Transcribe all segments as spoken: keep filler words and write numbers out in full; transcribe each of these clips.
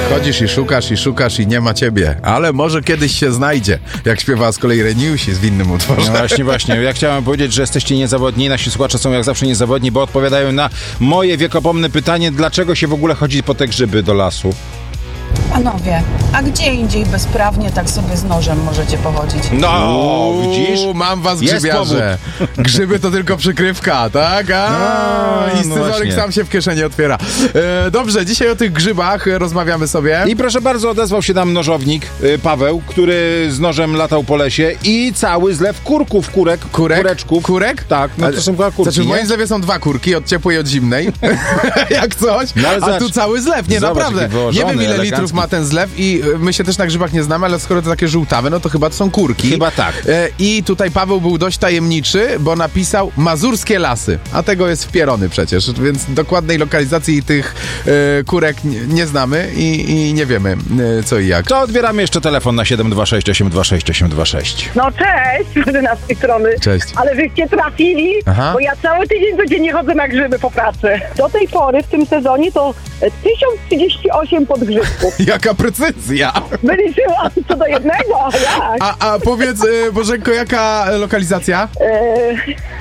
Chodzisz i szukasz i szukasz i nie ma ciebie, ale może kiedyś się znajdzie, jak śpiewała z kolei Reniusi w innym utworze. No właśnie, właśnie. Ja chciałem powiedzieć, że jesteście niezawodni, nasi słuchacze są jak zawsze niezawodni, bo odpowiadają na moje wiekopomne pytanie, dlaczego się w ogóle chodzi po te grzyby do lasu. Panowie, a gdzie indziej bezprawnie tak sobie z nożem możecie pochodzić? No, Uuu, widzisz? mam was, Jest grzybiarze. Grzyby to tylko przykrywka, tak? A, No, i scyzoryk no właśnie. sam się w kieszeni otwiera. E, dobrze, dzisiaj o tych grzybach rozmawiamy sobie. I proszę bardzo, odezwał się nam nożownik y, Paweł, który z nożem latał po lesie i cały zlew kurków, kurek, Kurek? kureczków. Kurek? Tak, no to są kurki, Znaczy w nie? moim zlewie są dwa kurki, od ciepłej i od zimnej. Jak coś. No, ale a zobacz, tu cały zlew, nie, zobacz, naprawdę. jaki wyłożony, Nie wiem, ile elegancki. litrów ma ten zlew i y, my się też na grzybach nie znamy, ale skoro to takie żółtawe, no to chyba to są kurki. Chyba tak. E, I tutaj Paweł był dość tajemniczy, bo napisał Mazurskie Lasy, a tego jest wpierony przecież, więc dokładnej lokalizacji tych e, kurek nie, nie znamy i, i nie wiemy e, co i jak. To odbieramy jeszcze telefon na siedem dwa sześć osiem dwa sześć osiem dwa sześć. No cześć, Martyna z tej strony. Cześć. Ale wyście trafili, Aha. bo ja cały tydzień codziennie chodzę na grzyby po pracy. Do tej pory w tym sezonie to e, tysiąc trzydzieści osiem podgrzybków. Jaka precyzja! Wyliczyłam co do jednego, a jak? A, a powiedz, e, Bożenko, jaka lokalizacja? E...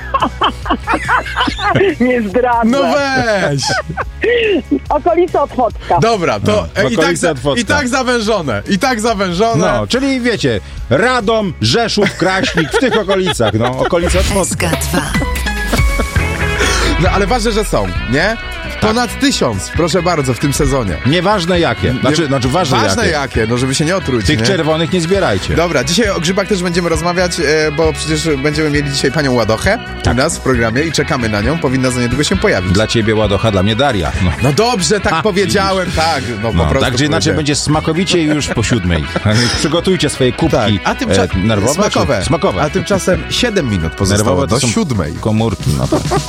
Nie zdradzę. No weź! Okolica Otwocka. Dobra, to No, e, i, tak, okolice za- Otwocka. i tak zawężone, i tak zawężone. No, czyli wiecie, Radom, Rzeszów, Kraśnik, w tych okolicach, no, okolice S Otwocka. K dwa. No ale ważne, że są, nie? Ponad tysiąc, proszę bardzo, w tym sezonie. Nieważne jakie, znaczy, Nie- znaczy ważne, ważne jakie. jakie, no żeby się nie otruć, Tych nie? czerwonych nie zbierajcie. Dobra, dzisiaj o grzybach też będziemy rozmawiać, e, bo przecież będziemy mieli dzisiaj panią Ładochę u nas w programie i czekamy na nią, powinna za niedługo się pojawić. Dla ciebie Ładocha, dla mnie Daria. No. No dobrze, tak Ha, powiedziałem, tak, no, po No, prostu tak czy inaczej powiedziałem. będzie smakowicie już po siódmej. Przygotujcie swoje kubki. Tak, a tymczasem e, nerwowe? smakowe. Czy? Smakowe. A tymczasem siedem minut pozostało Nerwowe to do są siódmej. komórki. No to